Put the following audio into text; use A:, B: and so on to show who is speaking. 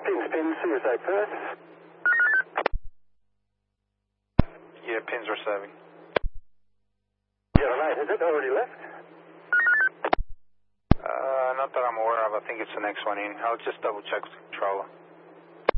A: Pins, suicide first.
B: Yeah, pins are serving.
A: Yeah, right, has it already left?
B: Not that I'm aware of. I think it's the next one in. I'll just double check with the controller.